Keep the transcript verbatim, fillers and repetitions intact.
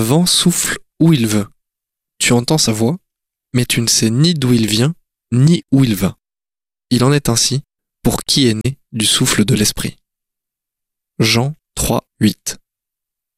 vent souffle où il veut. Tu entends sa voix, mais tu ne sais ni d'où il vient, ni où il va. Il en est ainsi pour qui est né du souffle de l'esprit. Jean trois, huit.